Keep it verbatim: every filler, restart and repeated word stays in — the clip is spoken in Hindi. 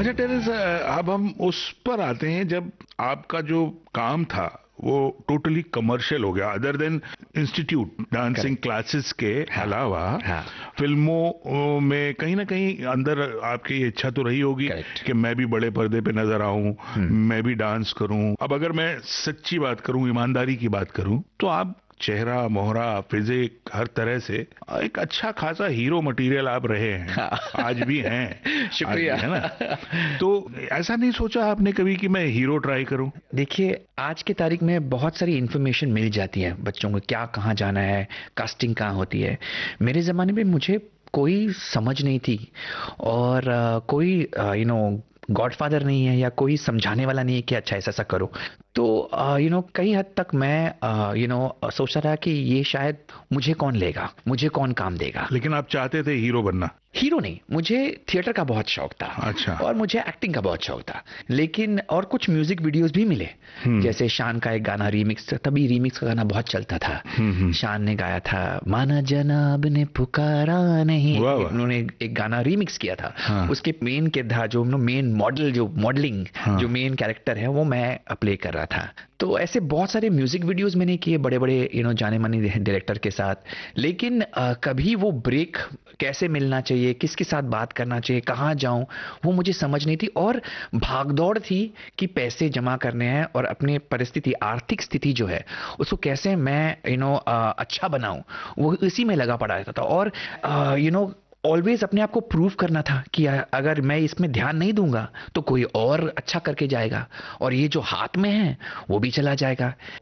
अच्छा टेरेस, अब हम उस पर आते हैं जब आपका जो काम था वो टोटली कमर्शियल हो गया, other than institute dancing classes के हाँ, अलावा हाँ, फिल्मों में कहीं ना कहीं अंदर आपकी ये इच्छा तो रही होगी करेक्ट। कि मैं भी बड़े पर्दे पे नजर आऊं, हम्म। मैं भी डांस करूं। अब अगर मैं सच्ची बात करूं, ईमानदारी की बात करूं, तो आप चेहरा मोहरा फिजिक हर तरह से एक अच्छा खासा हीरो मटेरियल आप रहे हैं, हाँ। आज भी हैं, आज शुक्रिया। भी है ना। तो ऐसा नहीं सोचा आपने कभी कि मैं हीरो ट्राई करूं? देखिए, आज की तारीख में बहुत सारी इन्फॉर्मेशन मिल जाती है बच्चों को, क्या कहाँ जाना है, कास्टिंग कहाँ होती है। मेरे ज़माने में मुझे कोई समझ नहीं थी, और अ, कोई यू नो गॉडफादर नहीं है, या कोई समझाने वाला नहीं है कि अच्छा ऐसा ऐसा करो। तो यू नो कई हद तक मैं यू नो सोच रहा था कि ये शायद मुझे कौन लेगा, मुझे कौन काम देगा। लेकिन आप चाहते थे हीरो बनना? हीरो नहीं, मुझे थिएटर का बहुत शौक था, अच्छा। और मुझे एक्टिंग का बहुत शौक था। लेकिन और कुछ म्यूजिक वीडियोस भी मिले, हम्म जैसे शान का एक गाना रीमिक्स, तभी रीमिक्स का गाना बहुत चलता था। हम्म हम्म। शान ने गाया था, माना जनाब ने पुकारा नहीं, वाह वाह। उन्होंने एक गाना रीमिक्स किया था। हाँ उसके मेन किरदार, जो मेन मॉडल, जो मॉडलिंग, हाँ। जो मेन कैरेक्टर है, वो मैं प्ले कर रहा था। तो ऐसे बहुत सारे म्यूजिक वीडियोस मैंने किए बड़े बड़े यू नो जाने माने डायरेक्टर के साथ। लेकिन अ, कभी वो ब्रेक कैसे मिलना चाहिए, किसके साथ बात करना चाहिए, कहाँ जाऊं, वो मुझे समझ नहीं थी। और भागदौड़ थी कि पैसे जमा करने हैं, और अपनी परिस्थिति, आर्थिक स्थिति जो है, उसको कैसे मैं यू नो अच्छा बनाऊं, वो इसी में लगा पड़ा रहता था। और यू नो ऑलवेज अपने आप को प्रूव करना था कि अ- अगर मैं इसमें ध्यान नहीं दूंगा तो कोई और अच्छा करके जाएगा, और ये जो हाथ में है वो भी चला जाएगा।